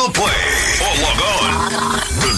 the play or log on to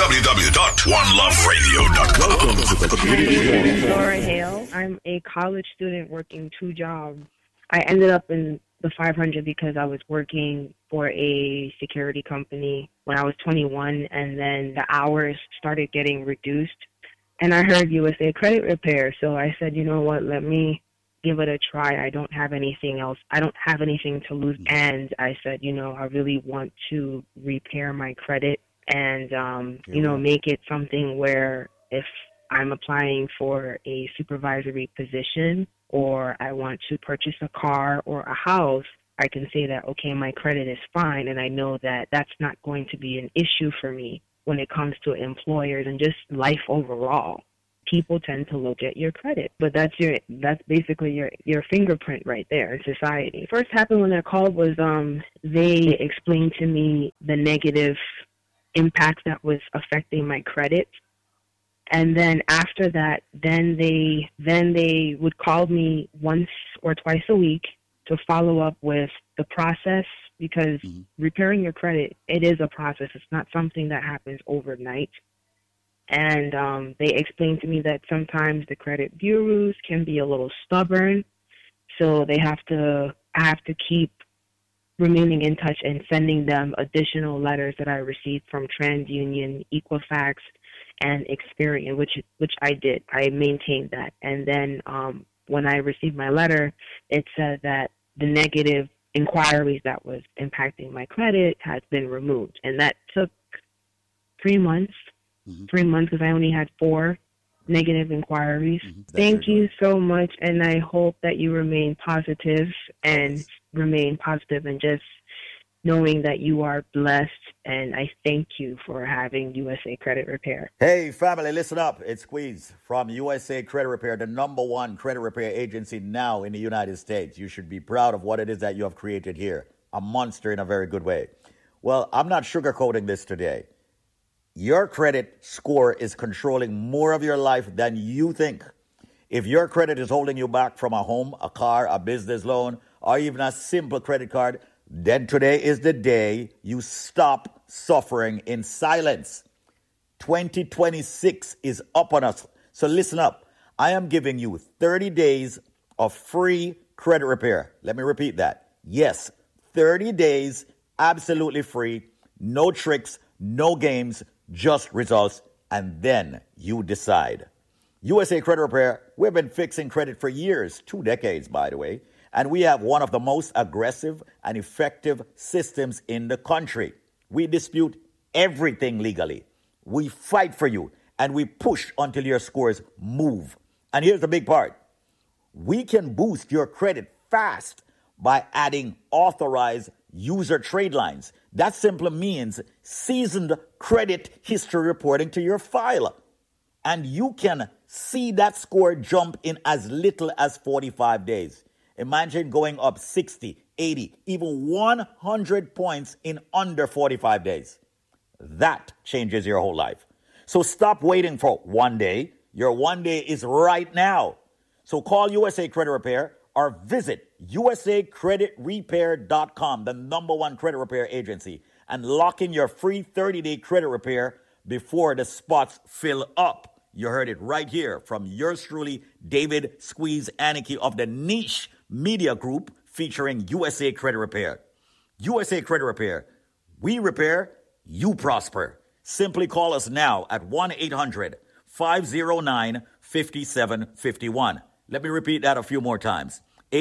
www.oneloveradio.com. Laura Hale. I'm a college student working 2 jobs. I ended up in the 500 because I was working for a security company when I was 21, and then the hours started getting reduced. And I heard USA Credit Repair, so I said, you know what, let me give it a try. I don't have anything else. I don't have anything to lose. And I said, you know, I really want to repair my credit and, you know, make it something where if I'm applying for a supervisory position or I want to purchase a car or a house, I can say that, okay, my credit is fine, and I know that that's not going to be an issue for me when it comes to employers and just life overall. People tend to look at your credit, but that's basically your fingerprint right there in society. First happened when I called was they explained to me the negative impact that was affecting my credit. And then after that, then they would call me once or twice a week to follow up with the process, because repairing your credit, it is a process. It's not something that happens overnight. And they explained to me that sometimes the credit bureaus can be a little stubborn, so I have to keep remaining in touch and sending them additional letters that I received from TransUnion, Equifax, and Experian, which I did. I maintained that. And then when I received my letter, it said that the negative inquiries that was impacting my credit has been removed. And that took 3 months. 3 months, because I only had 4 negative inquiries. Thank you so much, and I hope that you remain positive and just knowing that you are blessed, and I thank you for having USA Credit Repair. Hey, family, listen up. It's Squeeze from USA Credit Repair, the #1 credit repair agency now in the United States. You should be proud of what it is that you have created here. A monster in a very good way. Well, I'm not sugarcoating this today. Your credit score is controlling more of your life than you think. If your credit is holding you back from a home, a car, a business loan, or even a simple credit card, then today is the day you stop suffering in silence. 2026 is up on us. So listen up. I am giving you 30 days of free credit repair. Let me repeat that. Yes, 30 days, absolutely free. No tricks, no games, just results, and then you decide. USA Credit Repair, we've been fixing credit for years, 2 decades, by the way, and we have one of the most aggressive and effective systems in the country. We dispute everything legally. We fight for you, and we push until your scores move. And here's the big part. We can boost your credit fast by adding authorized user trade lines. That simply means seasoned credit history reporting to your file. And you can see that score jump in as little as 45 days. Imagine going up 60, 80, even 100 points in under 45 days. That changes your whole life. So stop waiting for one day. Your one day is right now. So call USA Credit Repair or visit usacreditrepair.com, the #1 credit repair agency, and lock in your free 30-day credit repair before the spots fill up. You heard it right here from yours truly, David Squeeze Aniki of the Niche Media Group, featuring USA Credit Repair. USA Credit Repair. We repair, you prosper. Simply call us now at 1-800-509-5751. Let me repeat that a few more times.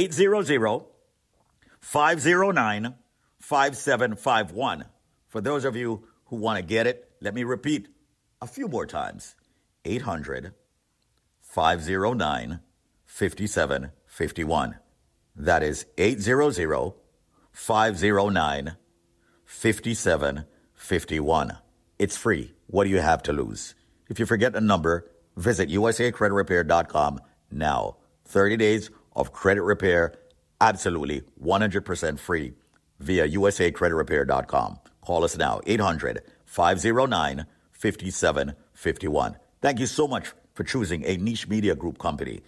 800-509-5751. For those of you who want to get it, let me repeat a few more times. 800-509-5751. That is 800-509-5751. It's free. What do you have to lose? If you forget the number, visit usacreditrepair.com now. 30 days of credit repair, absolutely 100% free via usacreditrepair.com. Call us now, 800-509-5751. Thank you so much for choosing a Niche Media Group company,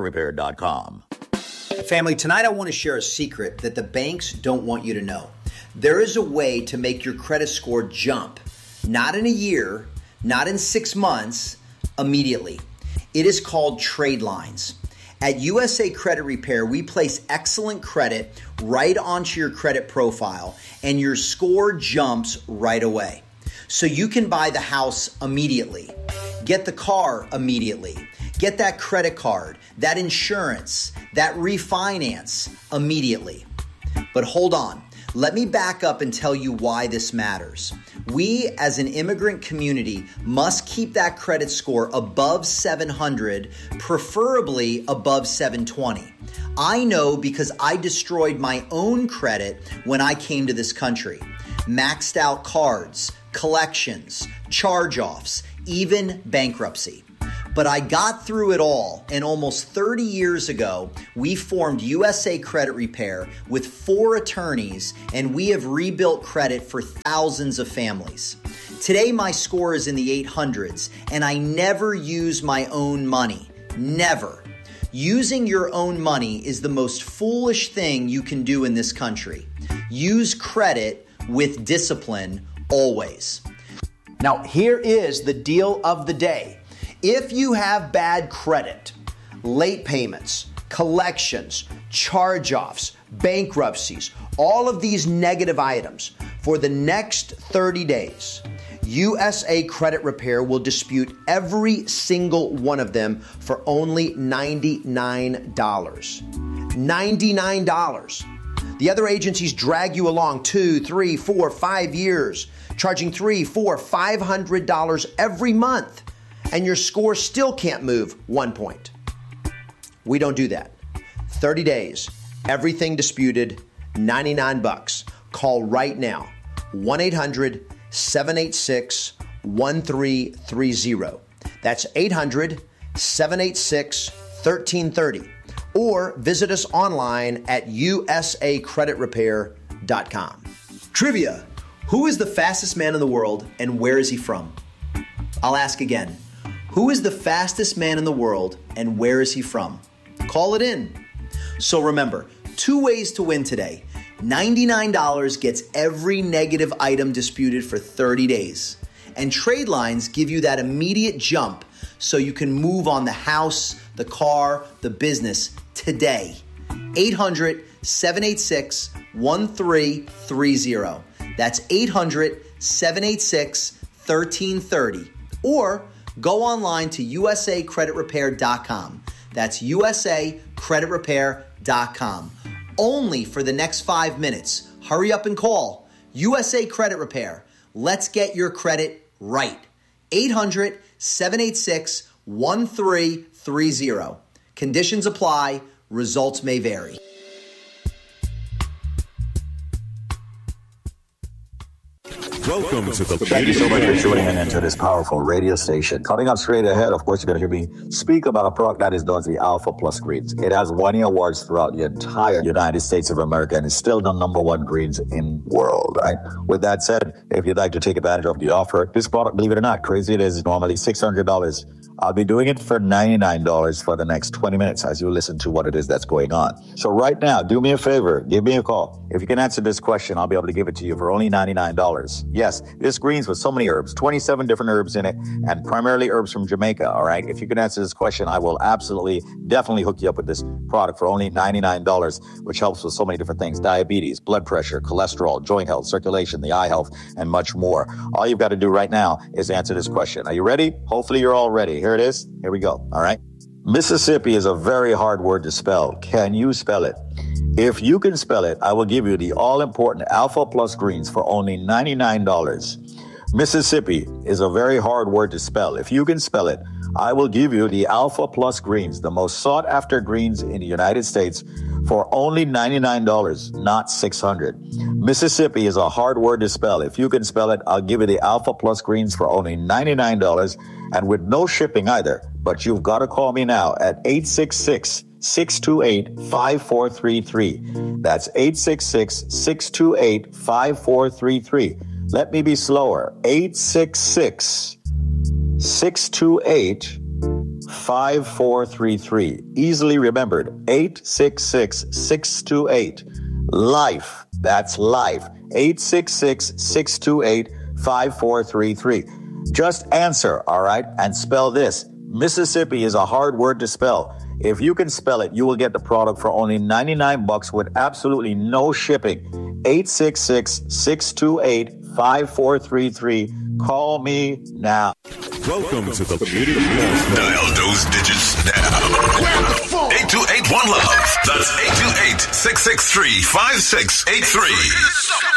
usacreditrepair.com. Family, tonight I want to share a secret that the banks don't want you to know. There is a way to make your credit score jump, not in a year, not in 6 months, immediately. It is called trade lines. At USA Credit Repair, we place excellent credit right onto your credit profile, and your score jumps right away. So you can buy the house immediately, get the car immediately, get that credit card, that insurance, that refinance immediately. But hold on, let me back up and tell you why this matters. We, as an immigrant community, must keep that credit score above 700, preferably above 720. I know because I destroyed my own credit when I came to this country. Maxed out cards, collections, charge-offs, even bankruptcy. But I got through it all, and almost 30 years ago, we formed USA Credit Repair with 4 attorneys, and we have rebuilt credit for thousands of families. Today, my score is in the 800s, and I never use my own money. Never. Using your own money is the most foolish thing you can do in this country. Use credit with discipline always. Now, here is the deal of the day. If you have bad credit, late payments, collections, charge-offs, bankruptcies, all of these negative items, for the next 30 days, USA Credit Repair will dispute every single one of them for only $99. $99. The other agencies drag you along 2, 3, 4, 5 years, charging $300, $400, $500 every month. And your score still can't move 1 point. We don't do that. 30 days, everything disputed, $99. Call right now, 1-800-786-1330. That's 800-786-1330. Or visit us online at usacreditrepair.com. Trivia: who is the fastest man in the world and where is he from? I'll ask again. Who is the fastest man in the world and where is he from? Call it in. So remember, 2 ways to win today. $99 gets every negative item disputed for 30 days. And trade lines give you that immediate jump so you can move on the house, the car, the business today. 800-786-1330. That's 800-786-1330. Or go online to usacreditrepair.com. That's usacreditrepair.com. Only for the next 5 minutes. Hurry up and call. USA Credit Repair. Let's get your credit right. 800-786-1330. Conditions apply. Results may vary. Welcome to the Thank you so much for tuning in to this powerful radio station. Coming up straight ahead, of course, you're going to hear me speak about a product that is known as the Alpha Plus Greens. It has won awards throughout the entire United States of America and is still the #1 greens in the world, right? With that said, if you'd like to take advantage of the offer, this product, believe it or not, crazy it is, normally $600. I'll be doing it for $99 for the next 20 minutes as you listen to what it is that's going on. So right now, do me a favor, give me a call. If you can answer this question, I'll be able to give it to you for only $99. Yes, this greens with so many herbs, 27 different herbs in it, and primarily herbs from Jamaica, all right? If you can answer this question, I will definitely hook you up with this product for only $99, which helps with so many different things: diabetes, blood pressure, cholesterol, joint health, circulation, the eye health, and much more. All you've got to do right now is answer this question. Are you ready? Hopefully you're all ready. Here it is. Here we go. All right. Mississippi is a very hard word to spell. Can you spell it? If you can spell it, I will give you the all-important Alpha Plus Greens for only $99. Mississippi is a very hard word to spell. If you can spell it, I will give you the Alpha Plus Greens, the most sought-after greens in the United States, for only $99, not $600. Mississippi is a hard word to spell. If you can spell it, I'll give you the Alpha Plus Greens for only $99 and with no shipping either. But you've got to call me now at 866-628-5433. That's 866-628-5433. Let me be slower. 866-628-5433. Easily remembered. 866-628-LIFE. That's life. 866-628-5433. Just answer, all right? And spell this. Mississippi is a hard word to spell. If you can spell it, you will get the product for only $99 with absolutely no shipping. 866-628-5433. Call me now. Welcome to the Beauty Dial those digits now. 828-1-LOVE. That's 828-663-5683.